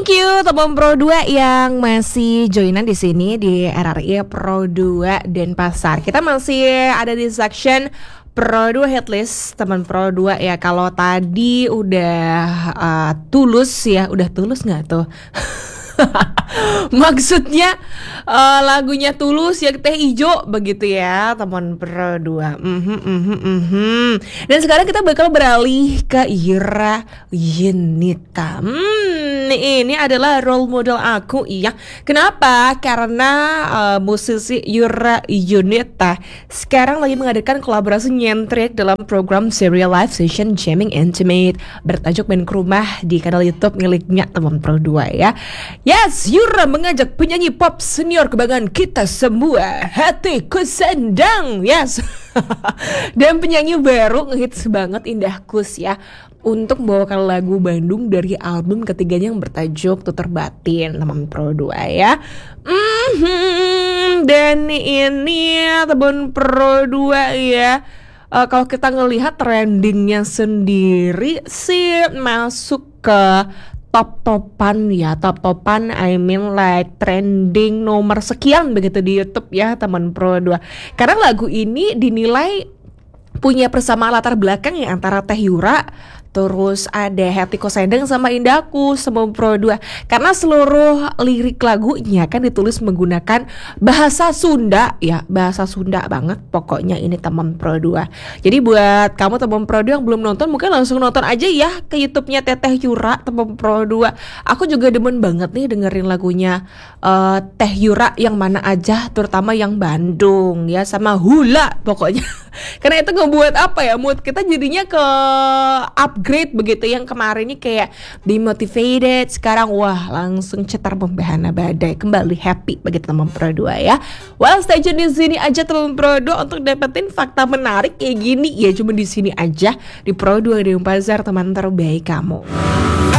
you teman Pro 2 yang masih joinan di sini di RRI Pro 2 Denpasar. Kita masih ada di section Pro 2 Hitlist teman Pro 2 ya. Kalau tadi udah tulus ya, udah tulus nggak tuh? Maksudnya lagunya Tulus yang Teh Ijo begitu ya teman Pro 2. Dan sekarang kita bakal beralih ke Yura Yunita. Ini adalah role model aku iya. Kenapa? Karena musisi Yura Yunita sekarang lagi mengadakan kolaborasi nyentrik dalam program serial live session Jamming Intimate bertajuk Main ke Rumah di kanal YouTube miliknya teman Pro 2 ya. Yes, Yura mengajak penyanyi pop senior kebanggaan kita semua, Hatiku Sendang. Yes. Dan penyanyi baru ngehits banget Indah Kus ya untuk membawakan lagu Bandung dari album ketiganya yang bertajuk Tutur Batin teman Pro 2 ya. Dan ini teman Pro 2 ya. Kalau kita ngelihat trendingnya sendiri sih masuk ke top-topan ya, top-topan I mean like trending nomor sekian begitu di YouTube ya teman Pro 2. Karena lagu ini dinilai punya persamaan latar belakang ya antara Teh Yura, terus ada Hetiko Sendang sama Indahku sama Pro 2. Karena seluruh lirik lagunya kan ditulis menggunakan bahasa Sunda ya, bahasa Sunda banget pokoknya ini teman Pro 2. Jadi buat kamu teman Pro 2 yang belum nonton mungkin langsung nonton aja ya ke YouTube-nya Teteh Yura teman Pro 2. Aku juga demen banget nih dengerin lagunya Teh Yura yang mana aja, terutama yang Bandung ya sama Hula pokoknya. Karena itu ngebuat apa ya, mood kita jadinya ke upgrade begitu. Yang kemarin ini kayak demotivated, sekarang wah langsung cetar membahana badai, kembali happy begitu teman Pro 2 ya. Well, stay tune di sini aja teman Pro 2 untuk dapetin fakta menarik kayak gini ya, cuma di sini aja di Pro 2 Denpasar, teman terbaik kamu.